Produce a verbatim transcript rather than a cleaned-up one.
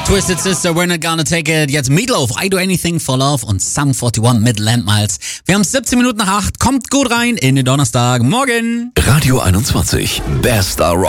Twisted Sister, We're Not Gonna Take It. Jetzt Meatloaf, I Do Anything for Love und Sum einundvierzig mit Landmiles. Wir haben siebzehn Minuten nach acht. Kommt gut rein in den Donnerstag. Morgen. Radio einundzwanzig. Bester Rock.